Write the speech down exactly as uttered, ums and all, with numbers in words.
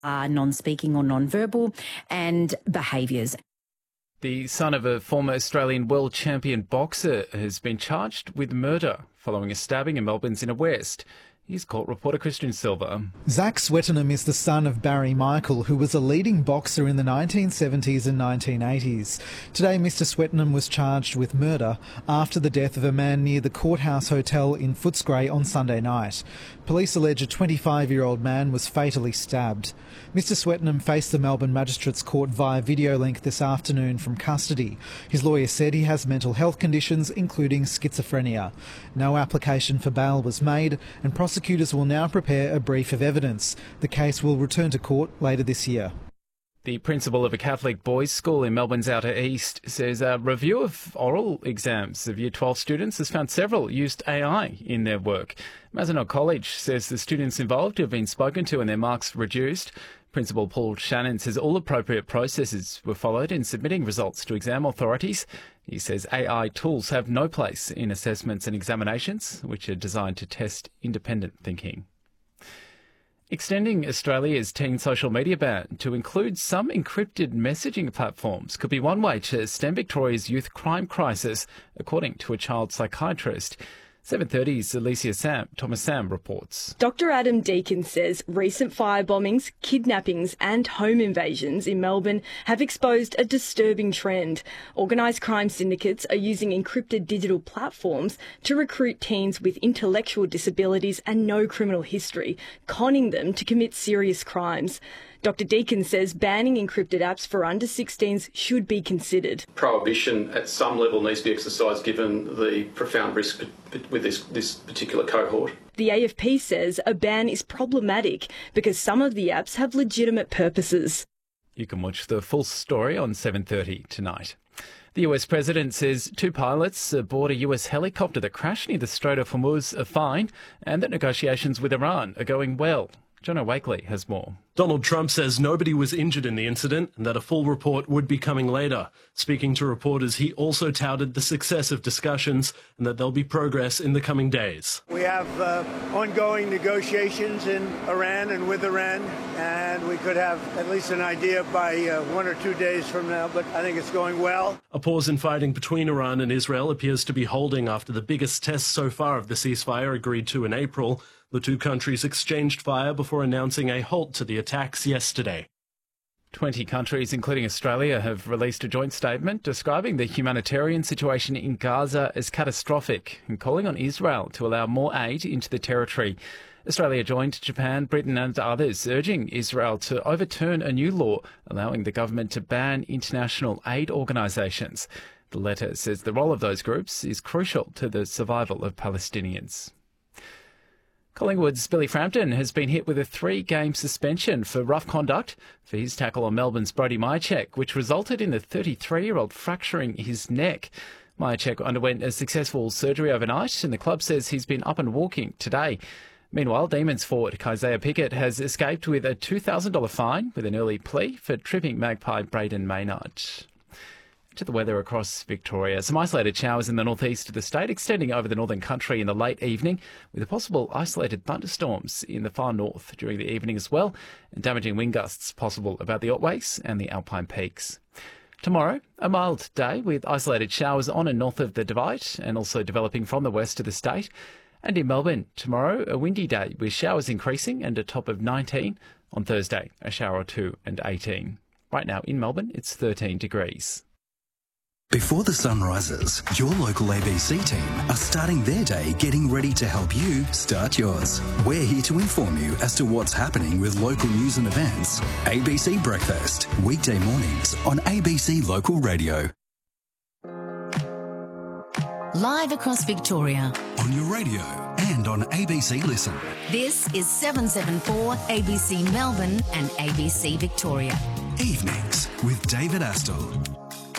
are non-speaking or non-verbal, and behaviours. The son of a former Australian world champion boxer has been charged with murder following a stabbing in Melbourne's Inner West. Here's court reporter Christian Silva. Zach Swettenham is the son of Barry Michael, who was a leading boxer in the nineteen seventies and nineteen eighties. Today, Mister Swettenham was charged with murder after the death of a man near the Courthouse Hotel in Footscray on Sunday night. Police allege a twenty-five-year-old man was fatally stabbed. Mister Swettenham faced the Melbourne Magistrates Court via video link this afternoon from custody. His lawyer said he has mental health conditions, including schizophrenia. No application for bail was made, and prosecutors will now prepare a brief of evidence. The case will return to court later this year. The principal of a Catholic boys' school in Melbourne's Outer East says a review of oral exams of Year twelve students has found several used A I in their work. Mazenod College says the students involved have been spoken to and their marks reduced. Principal Paul Shannon says all appropriate processes were followed in submitting results to exam authorities. He says A I tools have no place in assessments and examinations, which are designed to test independent thinking. Extending Australia's teen social media ban to include some encrypted messaging platforms could be one way to stem Victoria's youth crime crisis, according to a child psychiatrist. seven thirty's Alicia Sam, Thomas Sam reports. Doctor Adam Deakin says recent firebombings, kidnappings and home invasions in Melbourne have exposed a disturbing trend. Organised crime syndicates are using encrypted digital platforms to recruit teens with intellectual disabilities and no criminal history, conning them to commit serious crimes. Doctor Deakin says banning encrypted apps for under sixteens should be considered. Prohibition at some level needs to be exercised given the profound risk with this, this particular cohort. The A F P says a ban is problematic because some of the apps have legitimate purposes. You can watch the full story on seven thirty tonight. The U S president says two pilots aboard a U S helicopter that crashed near the Strait of Hormuz are fine and that negotiations with Iran are going well. Jono Wakely has more. Donald Trump says nobody was injured in the incident and that a full report would be coming later. Speaking to reporters, he also touted the success of discussions and that there'll be progress in the coming days. We have uh, ongoing negotiations in Iran and with Iran, and we could have at least an idea by uh, one or two days from now, but I think it's going well. A pause in fighting between Iran and Israel appears to be holding after the biggest test so far of the ceasefire agreed to in April. The two countries exchanged fire before announcing a halt to the attacks yesterday. twenty countries, including Australia, have released a joint statement describing the humanitarian situation in Gaza as catastrophic and calling on Israel to allow more aid into the territory. Australia joined Japan, Britain and others, urging Israel to overturn a new law allowing the government to ban international aid organisations. The letter says the role of those groups is crucial to the survival of Palestinians. Collingwood's Billy Frampton has been hit with a three-game suspension for rough conduct for his tackle on Melbourne's Brodie Mihocek, which resulted in the thirty-three-year-old fracturing his neck. Mihocek underwent a successful surgery overnight, and the club says he's been up and walking today. Meanwhile, Demons forward Kysaiah Pickett has escaped with a two thousand dollars fine with an early plea for tripping Magpie Braden Maynard. To the weather across Victoria. Some isolated showers in the northeast of the state, extending over the northern country in the late evening, with possible isolated thunderstorms in the far north during the evening as well, and damaging wind gusts possible about the Otways and the Alpine Peaks. Tomorrow, a mild day with isolated showers on and north of the Divide and also developing from the west of the state. And in Melbourne, tomorrow, a windy day with showers increasing and a top of nineteen. On Thursday, a shower or two and eighteen. Right now in Melbourne, it's thirteen degrees. Before the sun rises, your local A B C team are starting their day getting ready to help you start yours. We're here to inform you as to what's happening with local news and events. A B C Breakfast, weekday mornings on A B C Local Radio. Live across Victoria. On your radio and on A B C Listen. This is seven seventy-four A B C Melbourne and A B C Victoria. Evenings with David Astle.